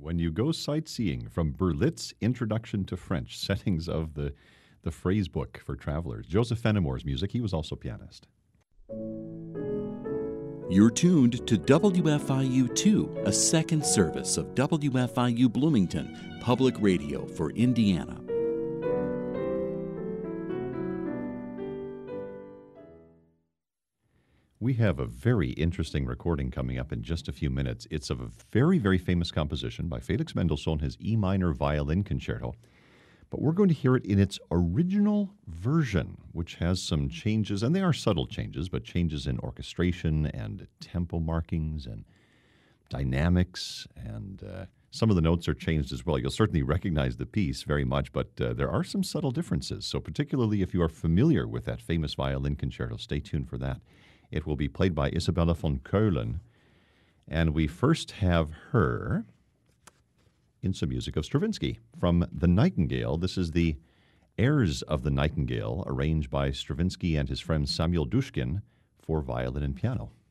When you go sightseeing, from Berlitz Introduction to French, settings of the phrase book for travelers. Joseph Fenimore's music, he was also pianist. You're tuned to WFIU-2, a second service of WFIU Bloomington, public radio for Indiana. We have a very interesting recording coming up in just a few minutes. It's of a very, very famous composition by Felix Mendelssohn, his E minor violin concerto. But we're going to hear it in its original version, which has some changes, and they are subtle changes, but changes in orchestration and tempo markings and dynamics, and some of the notes are changed as well. You'll certainly recognize the piece very much, but there are some subtle differences. So particularly if you are familiar with that famous violin concerto, stay tuned for that. It will be played by Isabella von Keulen, and we first have her in some music of Stravinsky from The Nightingale. This is the Airs of the Nightingale, arranged by Stravinsky and his friend Samuel Dushkin for violin and piano.